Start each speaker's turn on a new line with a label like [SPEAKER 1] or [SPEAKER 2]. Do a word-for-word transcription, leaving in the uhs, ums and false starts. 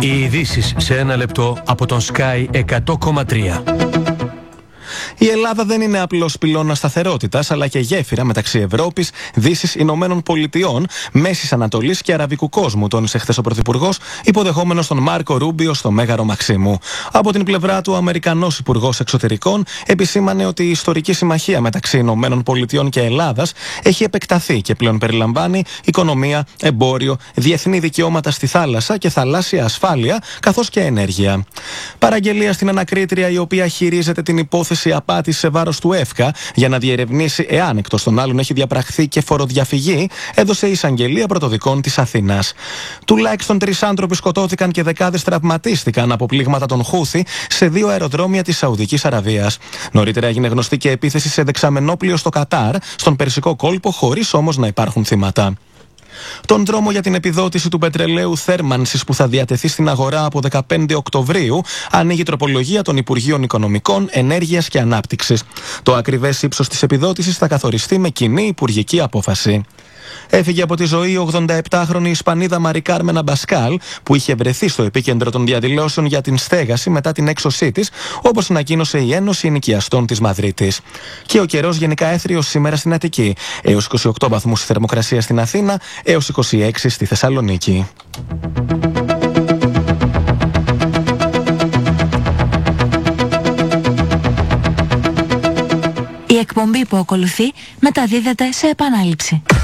[SPEAKER 1] Οι ειδήσεις σε ένα λεπτό από τον Sky εκατό κόμμα τρία.
[SPEAKER 2] Η Ελλάδα δεν είναι απλώς πυλώνας σταθερότητας, αλλά και γέφυρα μεταξύ Ευρώπης, Δύσης, Ηνωμένων Πολιτειών, Μέσης Ανατολής και Αραβικού κόσμου, τόνισε χθες ο Πρωθυπουργός, υποδεχόμενος τον Μάρκο Ρούμπιο στο Μέγαρο Μαξίμου. Από την πλευρά του, ο Αμερικανός Υπουργός Εξωτερικών επισήμανε ότι η ιστορική συμμαχία μεταξύ Ηνωμένων Πολιτειών και Ελλάδας έχει επεκταθεί και πλέον περιλαμβάνει οικονομία, εμπόριο, διεθνή δικαιώματα στη θάλασσα και θαλάσσια ασφάλεια, καθώς και ενέργεια. Παραγγελία στην ανακρίτρια, η οποία χειρίζεται την υπόθεση απάτης σε βάρος του ΕΦΚΑ για να διερευνήσει εάν εκτός των άλλων έχει διαπραχθεί και φοροδιαφυγή, έδωσε η εισαγγελία πρωτοδικών της Αθήνας. Τουλάχιστον τρεις άνθρωποι σκοτώθηκαν και δεκάδες τραυματίστηκαν από πλήγματα των Χούθι σε δύο αεροδρόμια της Σαουδικής Αραβίας. Νωρίτερα έγινε γνωστή και επίθεση σε δεξαμενόπλιο στο Κατάρ, στον Περσικό κόλπο, χωρίς όμως να υπάρχουν θύματα. Τον δρόμο για την επιδότηση του πετρελαίου θέρμανσης που θα διατεθεί στην αγορά από δεκαπέντε Οκτωβρίου ανοίγει τροπολογία των Υπουργείων Οικονομικών, Ενέργειας και Ανάπτυξης. Το ακριβές ύψος της επιδότησης θα καθοριστεί με κοινή υπουργική απόφαση. Έφυγε από τη ζωή η ογδονταεπτάχρονη Ισπανίδα Μαρι Κάρμεν Αμπασκάλ, που είχε βρεθεί στο επίκεντρο των διαδηλώσεων για την στέγαση μετά την έξωσή της, όπως ανακοίνωσε η Ένωση Ενοικιαστών της Μαδρίτης. Και ο καιρός γενικά έθριος σήμερα στην Αττική. Έως είκοσι οκτώ βαθμούς η θερμοκρασία στην Αθήνα, έως είκοσι έξι στη Θεσσαλονίκη.
[SPEAKER 3] Η εκπομπή που ακολουθεί μεταδίδεται σε επανάληψη.